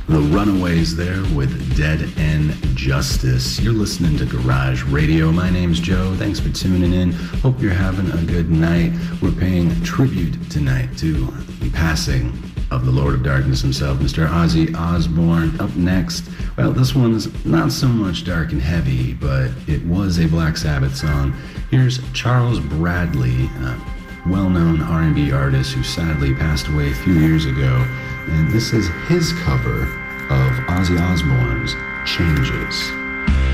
The Runaways there with Dead End Justice. You're listening to Garage Radio. My name's Joe. Thanks for tuning in. Hope you're having a good night. We're paying tribute tonight to the passing of the Lord of Darkness himself, Mr. Ozzy Osbourne. Up next, well, this one's not so much dark and heavy, but it was a Black Sabbath song. Here's Charles Bradley, a well-known R&B artist who sadly passed away a few years ago. And this is his cover of Ozzy Osbourne's Changes.